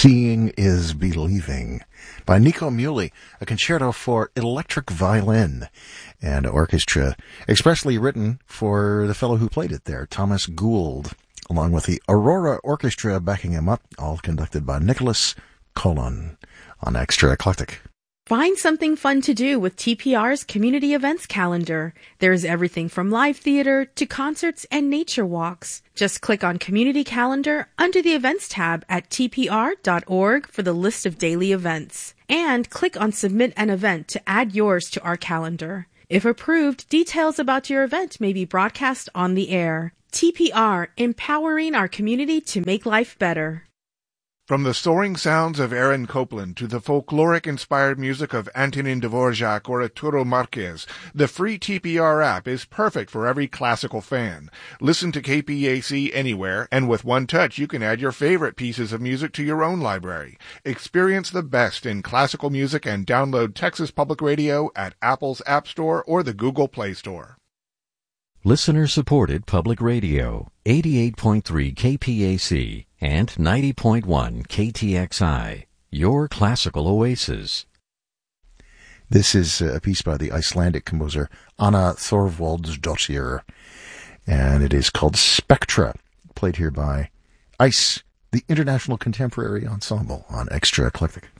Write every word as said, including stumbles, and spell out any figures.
Seeing is Believing by Nico Muhly, a concerto for electric violin and orchestra, expressly written for the fellow who played it there, Thomas Gould, along with the Aurora Orchestra backing him up, all conducted by Nicholas Colon on Extra Eclectic. Find something fun to do with T P R's community events calendar. There's everything from live theater to concerts and nature walks. Just click on Community Calendar under the Events tab at t p r dot org for the list of daily events. And click on Submit an Event to add yours to our calendar. If approved, details about your event may be broadcast on the air. T P R, empowering our community to make life better. From the soaring sounds of Aaron Copland to the folkloric-inspired music of Antonin Dvorak or Arturo Marquez, the free T P R app is perfect for every classical fan. Listen to K P A C anywhere, and with one touch you can add your favorite pieces of music to your own library. Experience the best in classical music and download Texas Public Radio at Apple's App Store or the Google Play Store. Listener-supported public radio, eighty-eight point three K P A C and ninety point one K T X I, your classical oasis. This is a piece by the Icelandic composer Anna Thorvaldsdottir, and it is called Spectra, played here by ICE, the International Contemporary Ensemble, on Extra Eclectic.